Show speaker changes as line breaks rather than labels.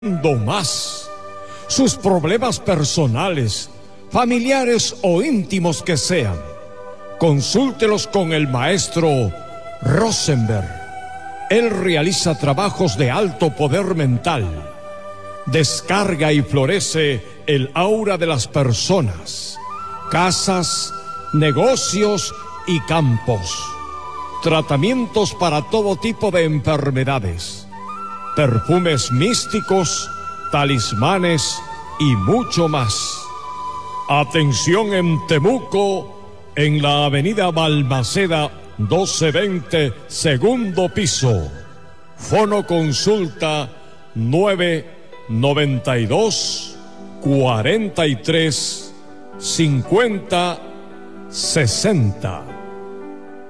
más. Sus problemas personales, familiares o íntimos que sean, consúltelos con el maestro Rosenberg. Él realiza trabajos de alto poder mental, descarga y florece el aura de las personas, casas, negocios y campos. Tratamientos para todo tipo de enfermedades, perfumes místicos, talismanes y mucho más. Atención en Temuco, en la avenida Balmaceda 1220, segundo piso. Fono consulta 992 43 50 60.